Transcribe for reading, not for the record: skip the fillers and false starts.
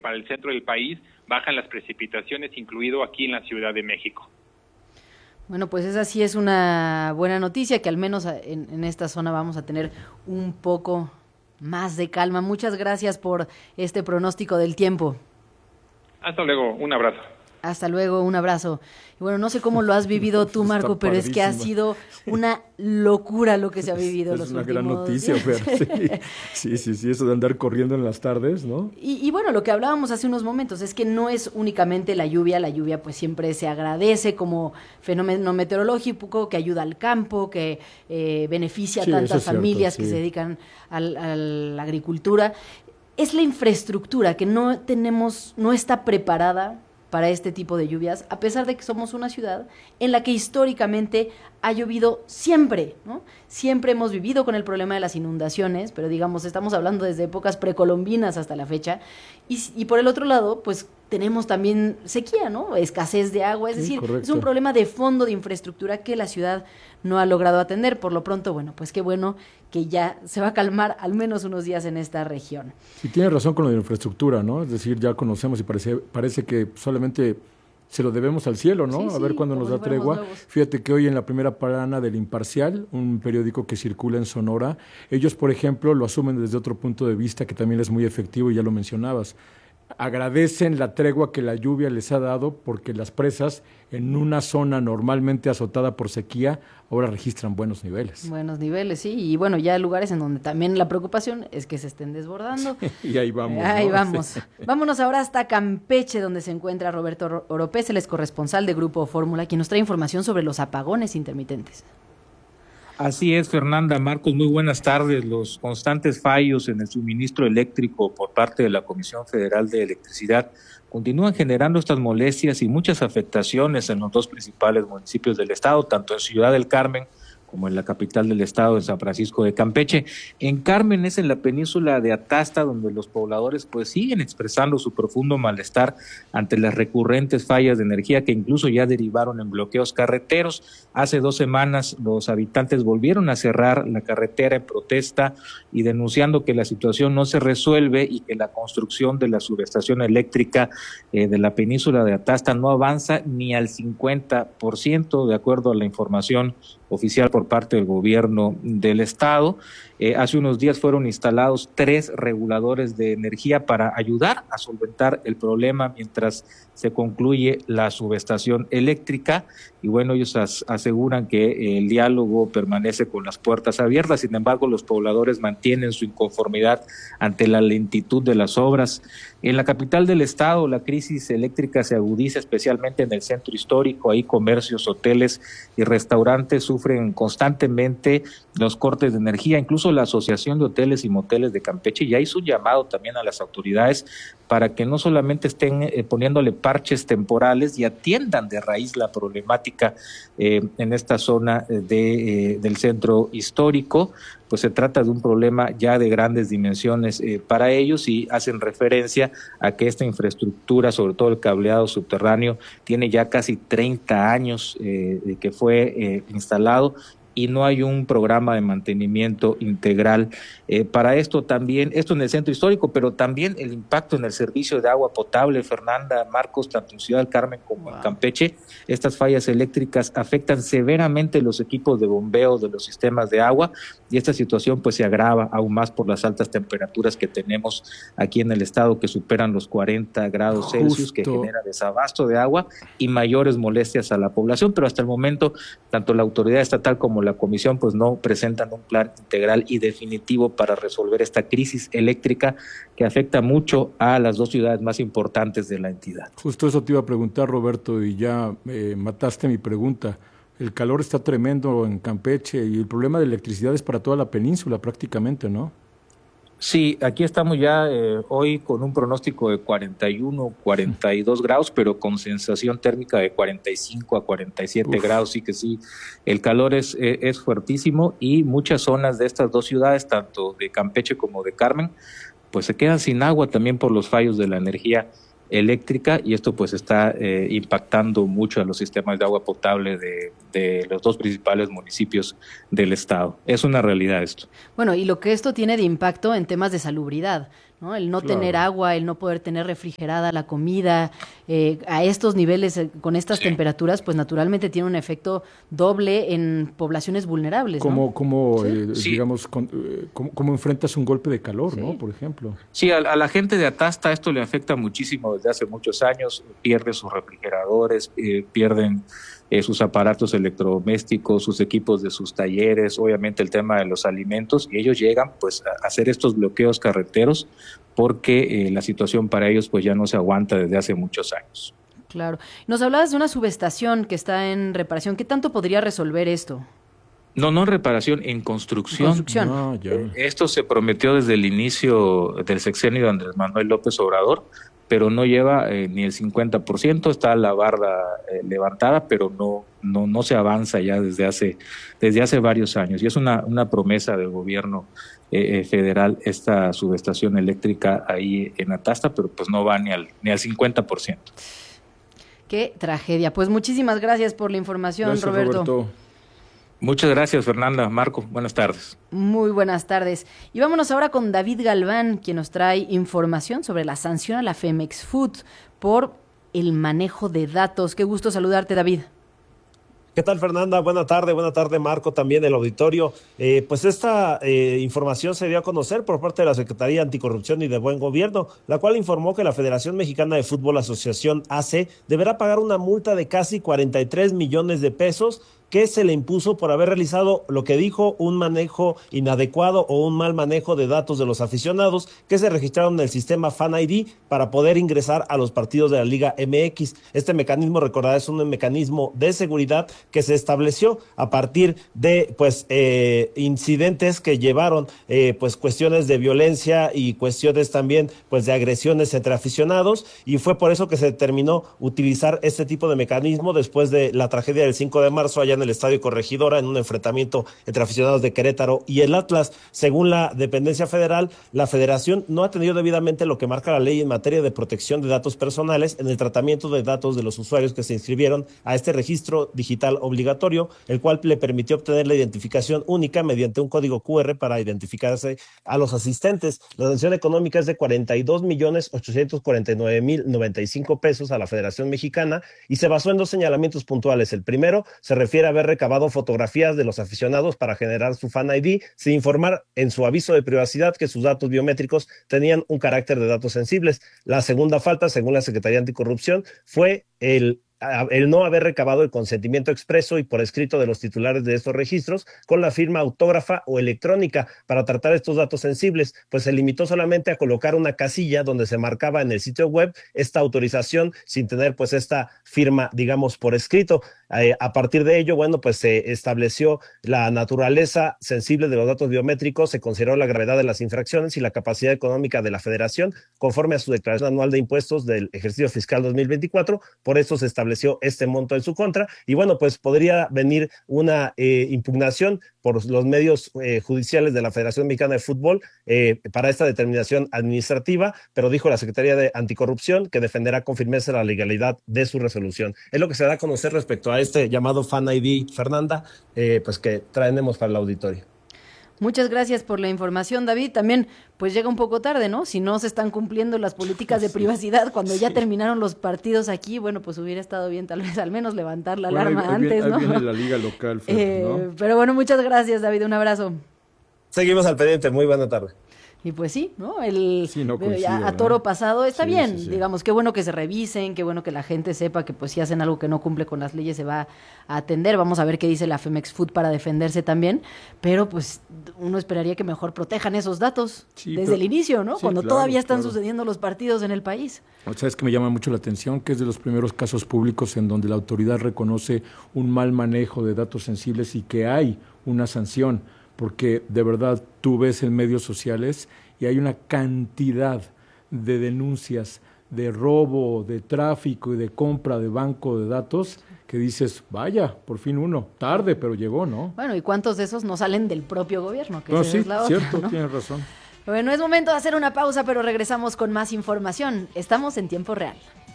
para el centro del país bajan las precipitaciones, incluido aquí en la Ciudad de México. Bueno, pues esa sí es una buena noticia, que al menos en esta zona vamos a tener un poco más de calma. Muchas gracias por este pronóstico del tiempo. Hasta luego, un abrazo. Hasta luego, un abrazo. Y bueno, no sé cómo lo has vivido tú, Marco, pero es que ha sido una locura lo que se ha vivido los últimos días. Es una gran noticia, Fer. Sí, eso de andar corriendo en las tardes, ¿no? Y bueno, lo que hablábamos hace unos momentos es que no es únicamente la lluvia pues siempre se agradece como fenómeno meteorológico que ayuda al campo, que beneficia a tantas familias que se dedican a la agricultura. Es la infraestructura que no está preparada para este tipo de lluvias, a pesar de que somos una ciudad en la que históricamente ha llovido siempre, ¿no? Siempre hemos vivido con el problema de las inundaciones, pero digamos, estamos hablando desde épocas precolombinas hasta la fecha, y por el otro lado, pues tenemos también sequía, ¿no? Escasez de agua, es decir, correcto. Es un problema de fondo de infraestructura que la ciudad no ha logrado atender. Por lo pronto, bueno, pues qué bueno que ya se va a calmar al menos unos días en esta región. Sí, tienes razón con lo de infraestructura, ¿no? Es decir, ya conocemos y parece que solamente se lo debemos al cielo, ¿no? A ver cuándo nos da tregua. Fíjate que hoy en la primera plana del Imparcial, un periódico que circula en Sonora, ellos, por ejemplo, lo asumen desde otro punto de vista que también es muy efectivo y ya lo mencionabas. Agradecen la tregua que la lluvia les ha dado porque las presas en una zona normalmente azotada por sequía ahora registran buenos niveles. Buenos niveles, sí, y bueno, ya hay lugares en donde también la preocupación es que se estén desbordando. Y ahí vamos. Ahí vamos. Sí. Vámonos ahora hasta Campeche, donde se encuentra Roberto Oropés, él es corresponsal de Grupo Fórmula, quien nos trae información sobre los apagones intermitentes. Así es, Fernanda, Marcos, muy buenas tardes. Los constantes fallos en el suministro eléctrico por parte de la Comisión Federal de Electricidad continúan generando estas molestias y muchas afectaciones en los dos principales municipios del estado, tanto en Ciudad del Carmen como en la capital del estado, en San Francisco de Campeche. En Carmen es en la península de Atasta donde los pobladores pues siguen expresando su profundo malestar ante las recurrentes fallas de energía que incluso ya derivaron en bloqueos carreteros. Hace 2 semanas los habitantes volvieron a cerrar la carretera en protesta y denunciando que la situación no se resuelve y que la construcción de la subestación eléctrica de la península de Atasta no avanza ni al 50%, de acuerdo a la información oficial por parte del gobierno del estado. Hace unos días fueron instalados 3 reguladores de energía para ayudar a solventar el problema mientras se concluye la subestación eléctrica, y bueno, ellos aseguran que el diálogo permanece con las puertas abiertas. Sin embargo, los pobladores mantienen su inconformidad ante la lentitud de las obras. En la capital del estado, la crisis eléctrica se agudiza especialmente en el centro histórico. Ahí comercios, hoteles y restaurantes sufren constantemente los cortes de energía. Incluso la Asociación de Hoteles y Moteles de Campeche ya hizo un llamado también a las autoridades para que no solamente estén poniéndole parches temporales y atiendan de raíz la problemática en esta zona del centro histórico. Pues se trata de un problema ya de grandes dimensiones para ellos, y hacen referencia a que esta infraestructura, sobre todo el cableado subterráneo, tiene ya casi 30 años que fue instalado, y no hay un programa de mantenimiento integral para esto. También, esto en el centro histórico, pero también el impacto en el servicio de agua potable, Fernanda, Marcos, tanto en Ciudad del Carmen como en Campeche. Estas fallas eléctricas afectan severamente los equipos de bombeo de los sistemas de agua, y esta situación pues se agrava aún más por las altas temperaturas que tenemos aquí en el estado, que superan los 40 grados Celsius, que genera desabasto de agua y mayores molestias a la población. Pero hasta el momento, tanto la autoridad estatal como la comisión pues no presentan un plan integral y definitivo para resolver esta crisis eléctrica que afecta mucho a las 2 ciudades más importantes de la entidad. Justo eso te iba a preguntar, Roberto, y ya mataste mi pregunta. El calor está tremendo en Campeche y el problema de electricidad es para toda la península prácticamente, ¿no? Sí, aquí estamos ya hoy con un pronóstico de 41, 42 grados, pero con sensación térmica de 45 a 47 grados, sí que sí, el calor es fuertísimo, y muchas zonas de estas 2 ciudades, tanto de Campeche como de Carmen, pues se quedan sin agua también por los fallos de la energía eléctrica, y esto pues está impactando mucho a los sistemas de agua potable de los 2 principales municipios del estado. Es una realidad esto. Bueno, y lo que esto tiene de impacto en temas de salubridad, ¿no? El no tener agua, el no poder tener refrigerada la comida, a estos niveles, con estas temperaturas, pues naturalmente tiene un efecto doble en poblaciones vulnerables, ¿no? Digamos, cómo enfrentas un golpe de calor, ¿no? Por ejemplo. Sí, a la gente de Atasta esto le afecta muchísimo desde hace muchos años, pierde sus refrigeradores, pierden sus aparatos electrodomésticos, sus equipos de sus talleres, obviamente el tema de los alimentos, y ellos llegan pues a hacer estos bloqueos carreteros porque la situación para ellos pues ya no se aguanta desde hace muchos años. Claro. Nos hablabas de una subestación que está en reparación. ¿Qué tanto podría resolver esto? No en reparación, en construcción. Esto se prometió desde el inicio del sexenio de Andrés Manuel López Obrador, pero no lleva ni el 50%, está la barda levantada, pero no se avanza ya desde hace varios años. Y es una promesa del gobierno federal esta subestación eléctrica ahí en Atasta, pero pues no va ni al 50%. Qué tragedia. Pues muchísimas gracias por la información, gracias, Roberto. Muchas gracias, Fernanda. Marco, buenas tardes. Muy buenas tardes. Y vámonos ahora con David Galván, quien nos trae información sobre la sanción a la Femex Food por el manejo de datos. Qué gusto saludarte, David. ¿Qué tal, Fernanda? Buena tarde, Marco, también el auditorio. Pues esta información se dio a conocer por parte de la Secretaría Anticorrupción y de Buen Gobierno, la cual informó que la Federación Mexicana de Fútbol Asociación AC deberá pagar una multa de casi 43 millones de pesos que se le impuso por haber realizado lo que dijo un manejo inadecuado o un mal manejo de datos de los aficionados que se registraron en el sistema Fan ID para poder ingresar a los partidos de la Liga MX. Este mecanismo, recordad, es un mecanismo de seguridad que se estableció a partir de incidentes que llevaron cuestiones de violencia y cuestiones también de agresiones entre aficionados, y fue por eso que se determinó utilizar este tipo de mecanismo después de la tragedia del 5 de marzo allá en el Estadio Corregidora, en un enfrentamiento entre aficionados de Querétaro y el Atlas. Según la dependencia federal, la federación no ha atendido debidamente lo que marca la ley en materia de protección de datos personales en el tratamiento de datos de los usuarios que se inscribieron a este registro digital obligatorio, el cual le permitió obtener la identificación única mediante un código QR para identificarse a los asistentes. La sanción económica es de 42,849,095 pesos a la Federación Mexicana y se basó en dos señalamientos puntuales. El primero se refiere a haber recabado fotografías de los aficionados para generar su Fan ID sin informar en su aviso de privacidad que sus datos biométricos tenían un carácter de datos sensibles. La segunda falta, según la Secretaría Anticorrupción, fue el no haber recabado el consentimiento expreso y por escrito de los titulares de estos registros con la firma autógrafa o electrónica para tratar estos datos sensibles, pues se limitó solamente a colocar una casilla donde se marcaba en el sitio web esta autorización sin tener esta firma, digamos, por escrito. A partir de ello, se estableció la naturaleza sensible de los datos biométricos, se consideró la gravedad de las infracciones y la capacidad económica de la Federación conforme a su declaración anual de impuestos del ejercicio fiscal 2024, por eso se estableció este monto en su contra y podría venir una impugnación por los medios judiciales de la Federación Mexicana de Fútbol para esta determinación administrativa, pero dijo la Secretaría de Anticorrupción que defenderá con firmeza la legalidad de su resolución. Es lo que se da a conocer respecto a este llamado Fan ID, Fernanda, que traemos para el auditorio. Muchas gracias por la información, David. También, llega un poco tarde, ¿no? Si no se están cumpliendo las políticas de privacidad cuando ya terminaron los partidos aquí, hubiera estado bien tal vez al menos levantar la alarma antes, ¿no? Ahí viene la liga local, ¿no? Pero bueno, muchas gracias, David. Un abrazo. Seguimos al pendiente. Muy buena tarde. Y pues sí, ¿no? Coincido, a toro pasado está bien, sí. Digamos, qué bueno que se revisen, qué bueno que la gente sepa que si hacen algo que no cumple con las leyes se va a atender. Vamos a ver qué dice la Femex Food para defenderse también, pero uno esperaría que mejor protejan esos datos desde el inicio, ¿no? Cuando todavía están sucediendo los partidos en el país. ¿Sabes que me llama mucho la atención? Que es de los primeros casos públicos en donde la autoridad reconoce un mal manejo de datos sensibles y que hay una sanción. Porque de verdad tú ves en medios sociales y hay una cantidad de denuncias de robo, de tráfico y de compra de banco de datos que dices, vaya, por fin uno, tarde, pero llegó, ¿no? Bueno, ¿y cuántos de esos no salen del propio gobierno? Que sí, es la otra, cierto, ¿no? Tienes razón. Bueno, es momento de hacer una pausa, pero regresamos con más información. Estamos en tiempo real.